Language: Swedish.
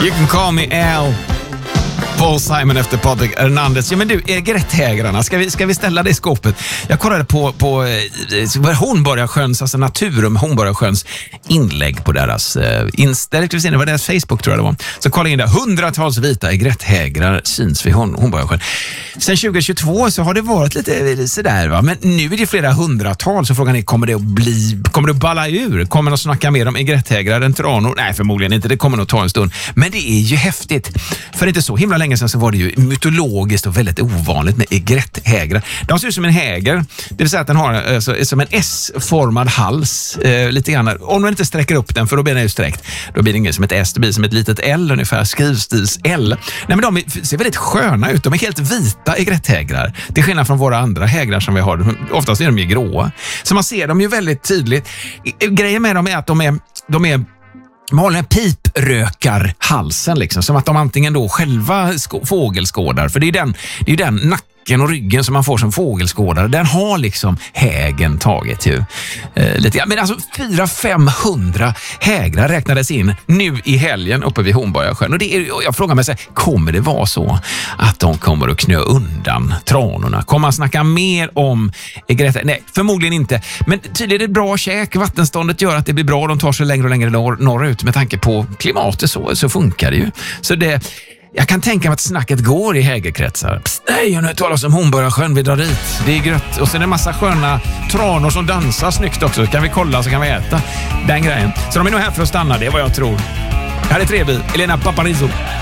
You can call me Al. Paul Simon efter Patrik Hernandez. Ja, men du, grättägrarna, ska vi ställa det i skåpet? Jag kollade på Hornborgasjöns, alltså Naturum Hornborgasjöns inlägg på deras det var deras Facebook, tror jag det var. Så kolla in där, hundratals vita grättägrar syns vid Hornborgasjön. Sen 2022 så har det varit lite sådär, va? Men nu är det flera hundratals, så frågan är, kommer det att balla ur? Kommer de att snacka mer om grättägrar än tranor? Nej, förmodligen inte, det kommer nog ta en stund. Men det är ju häftigt, för inte så himla länge sedan så var det ju mytologiskt och väldigt ovanligt med grättägrar. De ser ut som en häger, det vill säga att den har som en S-formad hals, lite grann. Om man inte sträcker upp den, för då blir den ju sträckt, då blir det inget som ett S, det blir som ett litet L ungefär, skrivstils L. Nej, men de ser väldigt sköna ut, de är helt vita grättägrar, till skillnad från våra andra hägrar som vi har. Oftast är de ju gråa, så man ser dem ju väldigt tydligt. Grejen med dem är att de är man håller en piprökarhalsen liksom, som att de antingen då själva fågelskådar, för det är ju den nacken och ryggen som man får som fågelskådare, den har liksom hägen tagit ju. Lite grann. Men alltså 400-500 hägrar räknades in nu i helgen uppe vid Hornborgasjön, och jag frågar mig så här, kommer det vara så att de kommer att knö undan tranorna? Kommer man snacka mer om grättägrar? Nej, förmodligen inte, men tydligen är det bra käk, vattenståndet gör att det blir bra, de tar sig längre och längre norrut, med tanke på klimatet så funkar det ju. Så jag kan tänka mig att snacket går i hägerkretsar. Nej, nu talar om Hornborgasjön, vi drar dit. Det är grött. Och sen är det en massa sköna tranor som dansar snyggt också. Kan vi kolla så kan vi äta den grejen. Så de är nog här för att stanna, det är vad jag tror. Här är Trebi, Elena Paparizou.